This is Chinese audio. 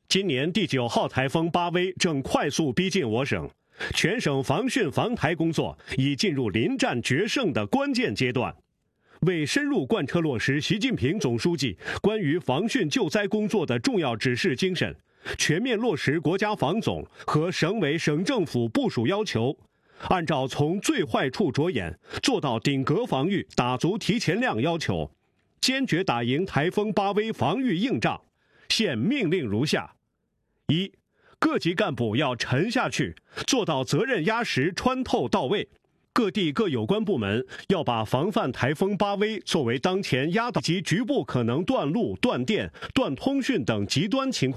今年第9号台风巴威正快速逼近我省，全省防汛防台工作已进入临战决胜的关键阶段。为深入贯彻落实习近平总书记关于防汛救灾工作的重要指示精神，全面落实国家防总和省委省政府部署要求，按照从最坏处着眼，做到顶格防御、打足提前量要求，坚决打赢台风巴威防御硬仗。现命令如下：一、各级干部要沉下去，做到责任压实、穿透到位。各地各有关部门要把防范台风巴威作为当前压倒及局部可能断路、断电、断通讯等极端情况